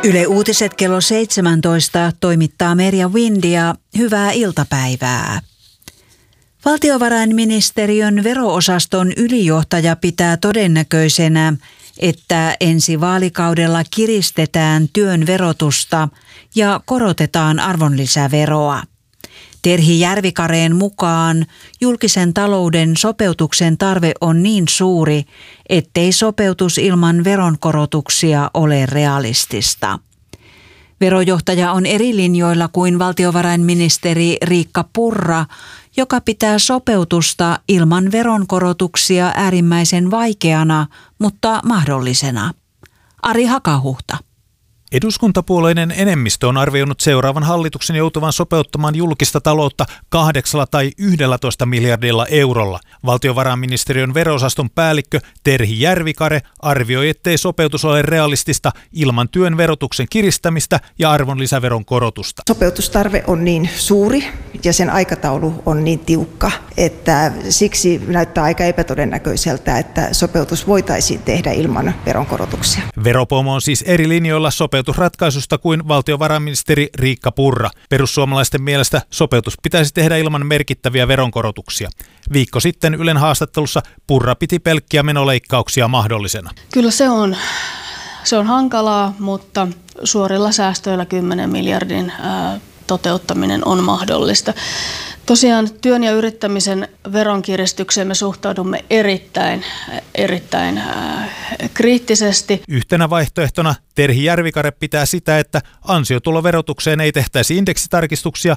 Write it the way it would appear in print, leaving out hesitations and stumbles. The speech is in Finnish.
Yle Uutiset kello 17 toimittaa Merja Windia. Hyvää iltapäivää. Valtiovarainministeriön vero-osaston ylijohtaja pitää todennäköisenä, että ensi vaalikaudella kiristetään työn verotusta ja korotetaan arvonlisäveroa. Terhi Järvikareen mukaan julkisen talouden sopeutuksen tarve on niin suuri, ettei sopeutus ilman veronkorotuksia ole realistista. Verojohtaja on eri linjoilla kuin valtiovarainministeri Riikka Purra, joka pitää sopeutusta ilman veronkorotuksia äärimmäisen vaikeana, mutta mahdollisena. Ari Hakahuhta. Eduskuntapuolueiden enemmistö on arvioinut seuraavan hallituksen joutuvan sopeuttamaan julkista taloutta 8 tai 11 miljardilla eurolla. Valtiovarainministeriön vero-osaston päällikkö Terhi Järvikare arvioi, ettei sopeutus ole realistista ilman työn verotuksen kiristämistä ja arvonlisäveron korotusta. Sopeutustarve on niin suuri ja sen aikataulu on niin tiukka, että siksi näyttää aika epätodennäköiseltä, että sopeutus voitaisiin tehdä ilman veronkorotuksia. Veropomo on siis eri linjoilla sopeutusratkaisusta kuin valtiovarainministeri Riikka Purra. Perussuomalaisten mielestä sopeutus pitäisi tehdä ilman merkittäviä veronkorotuksia. Viikko sitten Ylen haastattelussa Purra piti pelkkiä menoleikkauksia mahdollisena. Kyllä se on hankalaa, mutta suorilla säästöillä 10 miljardin toteuttaminen on mahdollista. Tosiaan työn ja yrittämisen veronkiristykseen me suhtaudumme erittäin kriittisesti. Yhtenä vaihtoehtona Terhi Järvikare pitää sitä, että ansiotuloverotukseen ei tehtäisi indeksitarkistuksia